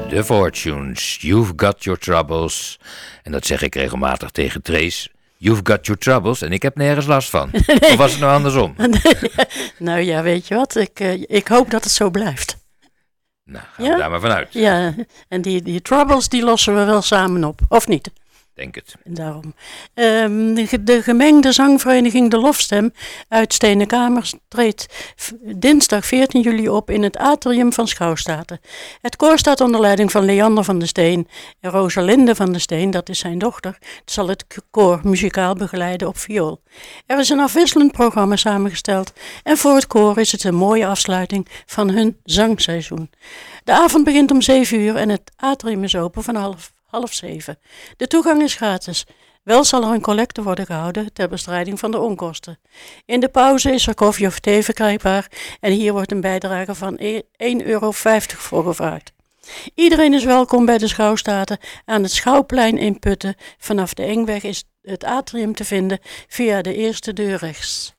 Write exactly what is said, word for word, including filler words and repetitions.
The Fortunes, You've Got Your Troubles. En dat zeg ik regelmatig tegen Trace. You've got your troubles en ik heb nergens last van. Nee. Of was het nou andersom? Nou ja, weet je wat? Ik, uh, ik hoop dat het zo blijft. Nou, gaan ja? we daar maar vanuit. Ja, en die, die troubles die lossen we wel samen op, of niet? Denk het. En daarom. Um, de, de gemengde zangvereniging De Lofstem uit Steenekamer treedt dinsdag veertien juli op in het atrium van Schouwstaten. Het koor staat onder leiding van Leander van der Steen en Rosalinde van der Steen, dat is zijn dochter, zal het koor muzikaal begeleiden op viool. Er is een afwisselend programma samengesteld en voor het koor is het een mooie afsluiting van hun zangseizoen. De avond begint om zeven uur en het atrium is open van half half zeven. De toegang is gratis. Wel zal er een collecte worden gehouden ter bestrijding van de onkosten. In de pauze is er koffie of thee verkrijgbaar en hier wordt een bijdrage van één euro vijftig voor gevraagd. Iedereen is welkom bij de Schouwstaten aan het Schouwplein in Putten. Vanaf de Engweg is het atrium te vinden via de eerste deur rechts.